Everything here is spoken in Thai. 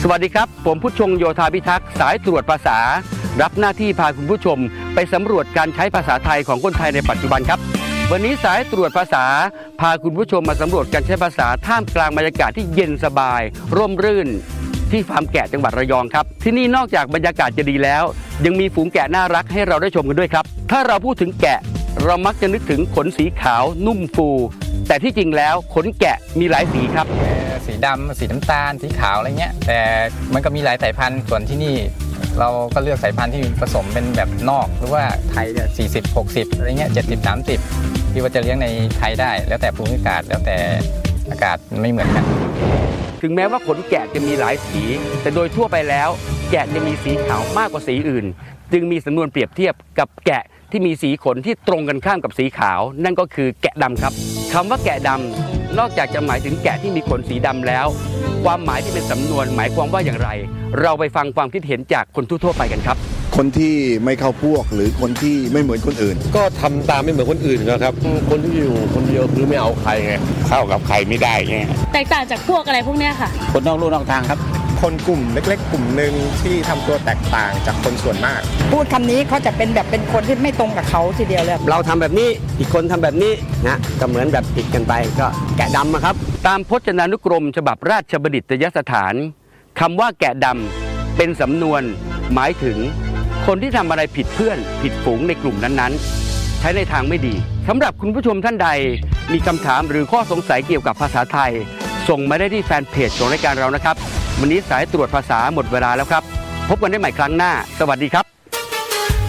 สวัสดีครับผมผู้ชงโยธาพิทักษ์สายตรวจภาษารับหน้าที่พาคุณผู้ชมไปสำรวจการใช้ภาษาไทยของคนไทยในปัจจุบันครับวันนี้สายตรวจภาษาพาคุณผู้ชมมาสำรวจการใช้ภาษาท่ามกลางบรรยากาศที่เย็นสบายร่มรื่นที่ฟาร์มแกะจังหวัดระยองครับที่นี่นอกจากบรรยากาศจะดีแล้วยังมีฝูงแกะน่ารักให้เราได้ชมกันด้วยครับถ้าเราพูดถึงแกะเรามักจะนึกถึงขนสีขาวนุ่มฟูแต่ที่จริงแล้วขนแกะมีหลายสีครับสีดำสีน้ำตาลสีขาวอะไรเงี้ยแต่มันก็มีหลายสายพันธุ์ส่วนที่นี่เราก็เลือกสายพันธุ์ที่ผสมเป็นแบบนอกหรือว่าไทยเนี่ย40-60อะไรเงี้ย70-30ที่ว่าจะเลี้ยงในไทยได้แล้วแต่ภูมิอากาศแล้วแต่อากาศไม่เหมือนกันถึงแม้ว่าขนแกะจะมีหลายสีแต่โดยทั่วไปแล้วแกะจะมีสีขาวมากกว่าสีอื่นจึงมีสำนวนเปรียบเทียบกับแกะที่มีสีขนที่ตรงกันข้ามกับสีขาวนั่นก็คือแกะดำครับคำว่าแกะดำนอกจากจะหมายถึงแกะที่มีขนสีดำแล้วความหมายที่เป็นสำนวนหมายความว่าอย่างไรเราไปฟังความคิดเห็นจากคนทั่วไปกันครับคนที่ไม่เข้าพวกหรือคนที่ไม่เหมือนคนอื่นก็ทำตามไม่เหมือนคนอื่นครับคนที่อยู่คนเดียวคือไม่เอาใครไงเข้ากับใครไม่ได้ไงแตกต่างจากพวกอะไรพวกนี้ค่ะคนนอกลู่นอกทางครับคนกลุ่มเล็กๆกลุ่มหนึ่งที่ทำตัวแตกต่างจากคนส่วนมากพูดคำนี้เขาจะเป็นแบบเป็นคนที่ไม่ตรงกับเขาทีเดียวเลยเราทำแบบนี้อีกคนทำแบบนี้นะก็เหมือนแบบผิดกันไปก็แกะดำครับตามพจนานุกรมฉบับราชบัณฑิตยสถานคำว่าแกะดำเป็นสำนวนหมายถึงคนที่ทำอะไรผิดเพื่อนผิดฝูงในกลุ่มนั้นๆใช้ในทางไม่ดีสำหรับคุณผู้ชมท่านใดมีคำถามหรือข้อสงสัยเกี่ยวกับภาษาไทยส่งมาได้ที่แฟนเพจของรายการเรานะครับวันนี้สายตรวจภาษาหมดเวลาแล้วครับพบกันได้ใหม่ครั้งหน้าสวัสดีครับ